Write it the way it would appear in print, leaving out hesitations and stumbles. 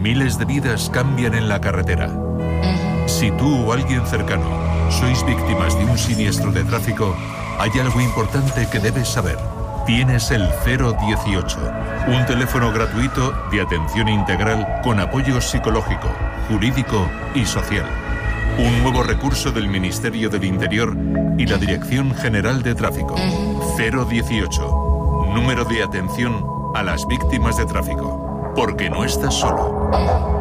Miles de vidas cambian en la carretera. Si tú o alguien cercano sois víctimas de un siniestro de tráfico, hay algo importante que debes saber. Tienes el 018, un teléfono gratuito de atención integral con apoyo psicológico, jurídico y social. Un nuevo recurso del Ministerio del Interior y la Dirección General de Tráfico. 018, número de atención a las víctimas de tráfico. Porque no estás solo.